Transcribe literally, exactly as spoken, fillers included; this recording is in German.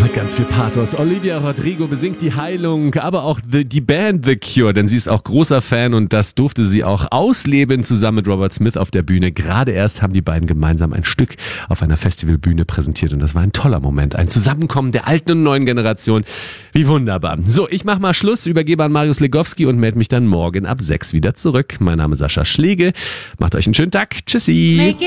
Mit ganz viel Pathos. Olivia Rodrigo besingt die Heilung, aber auch the, die Band The Cure, denn sie ist auch großer Fan und das durfte sie auch ausleben zusammen mit Robert Smith auf der Bühne. Gerade erst haben die beiden gemeinsam ein Stück auf einer Festivalbühne präsentiert und das war ein toller Moment. Ein Zusammenkommen der alten und neuen Generation. Wie wunderbar. So, ich mach mal Schluss, übergebe an Marius Legowski und melde mich dann morgen ab sechs wieder zurück. Mein Name ist Sascha Schläge. Macht euch einen schönen Tag. Tschüssi.